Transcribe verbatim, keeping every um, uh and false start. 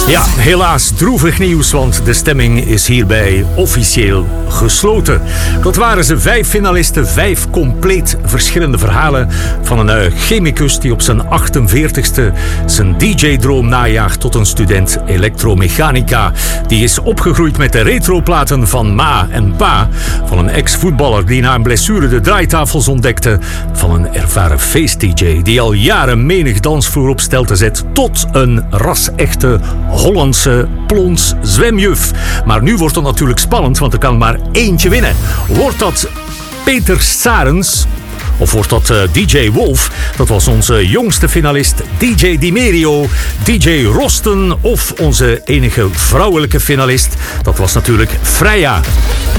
Ja, helaas droevig nieuws, want de stemming is hierbij officieel gesloten. Dat waren ze, vijf finalisten, vijf compleet verschillende verhalen van een uh, chemicus die op zijn achtenveertigste zijn D J-droom najaagt tot een student elektromechanica. Die is opgegroeid met de retroplaten van ma en pa, van een ex-voetballer die na een blessure de draaitafels ontdekte, van een ervaren feest-D J die al jaren menig dansvloer op stelte zet, tot een ras-echte Hollandse plons zwemjuf. Maar nu wordt het natuurlijk spannend, want er kan maar eentje winnen. Wordt dat Peter Sarens? Of wordt dat uh, D J Wolf? Dat was onze jongste finalist, D J Dimerio, D J Rosten of onze enige vrouwelijke finalist. Dat was natuurlijk Freya.